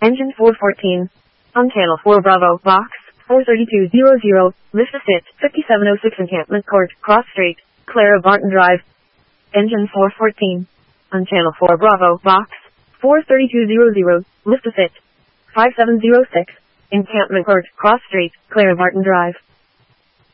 Engine 414. On channel 4 Bravo, box 43200, lift assist, 5706 Encampment Court, Cross Street, Clara Barton Drive. Engine 414. On channel 4 Bravo, box 43200, lift assist, 5706, Encampment Court, Cross Street, Clara Barton Drive.